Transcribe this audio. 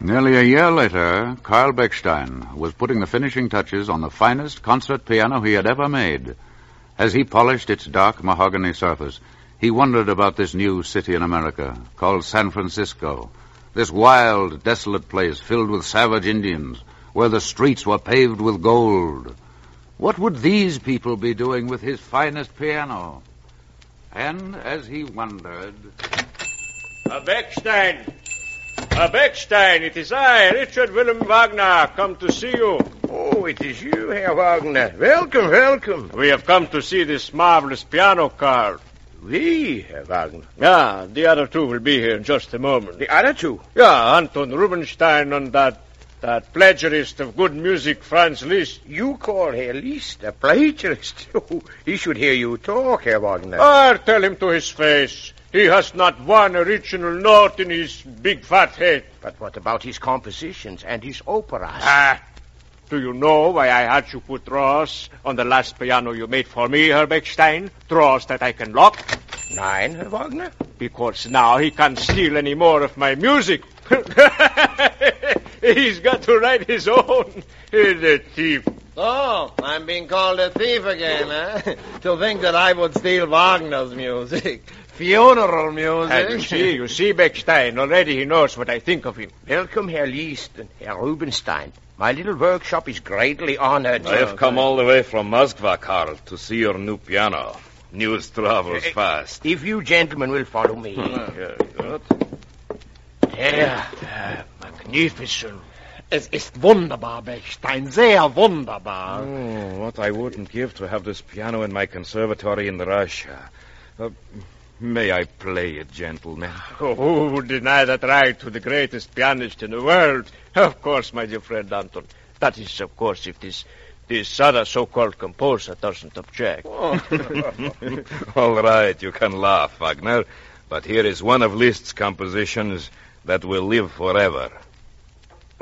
Nearly a year later, Carl Bechstein was putting the finishing touches on the finest concert piano he had ever made. As he polished its dark mahogany surface, he wondered about this new city in America called San Francisco, this wild, desolate place filled with savage Indians, where the streets were paved with gold. What would these people be doing with his finest piano? And as he wondered... Bechstein! Bechstein, it is I, Richard Wilhelm Wagner, come to see you. Oh, it is you, Herr Wagner. Welcome, welcome. We have come to see this marvelous piano, Carl. We, Herr Wagner? Yeah, the other two will be here in just a moment. The other two? Yeah, Anton Rubinstein and that plagiarist of good music, Franz Liszt. You call Herr Liszt a plagiarist? Oh, he should hear you talk, Herr Wagner. Tell him to his face. He has not one original note in his big fat head. But what about his compositions and his operas? Do you know why I had you put drawers on the last piano you made for me, Herr Bechstein? Drawers that I can lock? Nein, Herr Wagner. Because now he can't steal any more of my music. He's got to write his own. He's a thief. Oh, I'm being called a thief again, eh? To think that I would steal Wagner's music. Funeral music. You see, Bechstein, already he knows what I think of him. Welcome, Herr Liszt and Herr Rubinstein. My little workshop is greatly honored. I have come all the way from Moskva, Karl, to see your new piano. News travels fast. If you gentlemen will follow me. Good. Magnificent. Es ist wunderbar, Bechstein. Sehr wunderbar. Oh, what I wouldn't give to have this piano in my conservatory in Russia. May I play it, gentlemen? Oh, who would deny that right to the greatest pianist in the world? Of course, my dear friend Anton. That is, of course, if this other so-called composer doesn't object. Oh. All right, you can laugh, Wagner. But here is one of Liszt's compositions that will live forever.